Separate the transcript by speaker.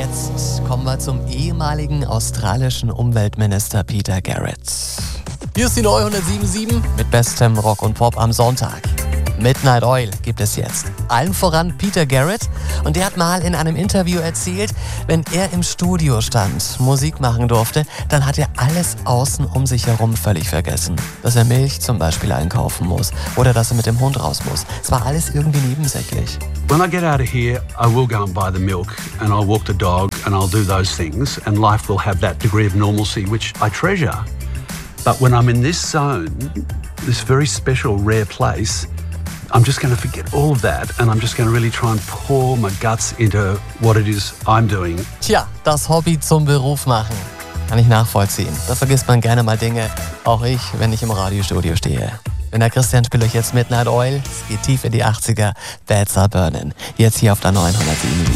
Speaker 1: Jetzt kommen wir zum ehemaligen australischen Umweltminister Peter Garrett. Hier ist die neue 107.7 mit bestem Rock und Pop am Sonntag. Midnight Oil gibt es jetzt. Allen voran Peter Garrett. Und der hat mal in einem Interview erzählt, wenn er im Studio stand, Musik machen durfte, dann hat er alles außen um sich herum völlig vergessen. Dass er Milch zum Beispiel einkaufen muss oder dass er mit dem Hund raus muss. Es war alles irgendwie nebensächlich.
Speaker 2: When I get out of here, I will go and buy the milk and I'll walk the dog and I'll do those things and life will have that degree of normalcy which I treasure. But when I'm in this zone, this very special, rare place, I'm just going to forget all of that and I'm just going to really try and pour my guts into what it is I'm doing.
Speaker 1: Tja, das Hobby zum Beruf machen. Kann ich nachvollziehen. Da vergisst man gerne mal Dinge. Auch ich, wenn ich im Radiostudio stehe. Wenn der Christian spielt euch jetzt Midnight Oil. Es geht tief in die 80er. Beds Are Burning. Jetzt hier auf der 907.